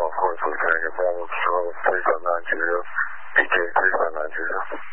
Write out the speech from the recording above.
或者出现有没有说非常难接受，已经非常难接受。